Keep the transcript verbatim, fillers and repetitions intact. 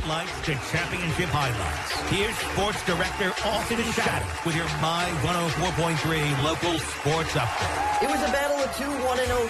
lights to championship highlights. Here's Sports Director Austin Shadow with your My one oh four point three local sports update. It was a battle of two one and oh